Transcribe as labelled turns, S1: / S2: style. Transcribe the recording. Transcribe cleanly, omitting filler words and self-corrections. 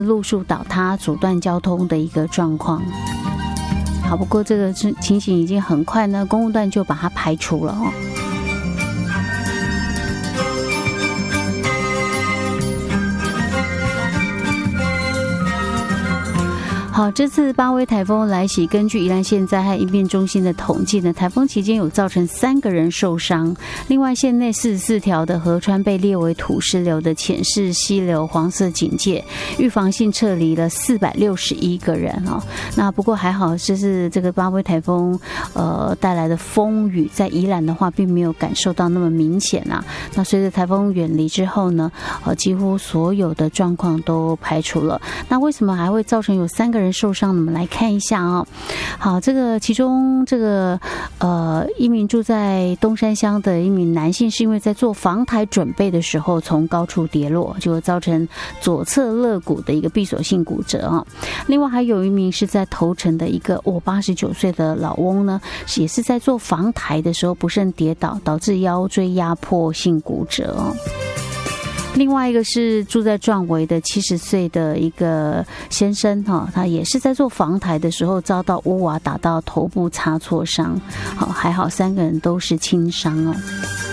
S1: 路树倒塌阻断交通的一个状况。好，不过这个情形已经很快呢，公务段就把它排除了哦。好，这次巴威台风来袭，根据宜兰县灾害应变中心的统计呢，台风期间有造成3个人受伤。另外，县内44条的河川被列为土石流的浅势溪流黄色警戒，预防性撤离了461个人哦。那不过还好，就是这个巴威台风带来的风雨，在宜兰的话并没有感受到那么明显啊。那随着台风远离之后呢，几乎所有的状况都排除了。那为什么还会造成有3个人受伤？我们来看一下哦。好，这个其中这个一名住在东山乡的一名男性，是因为在做防台准备的时候从高处跌落，就造成左侧肋骨的一个闭锁性骨折啊。另外还有一名是在头城的一个89岁的老翁呢，也是在做防台的时候不慎跌倒，导致腰椎压迫性骨折哦。另外一个是住在壮围的70岁的一个先生哈，他也是在做防台的时候遭到屋瓦打到头部擦挫伤，好，还好3个人都是轻伤哦。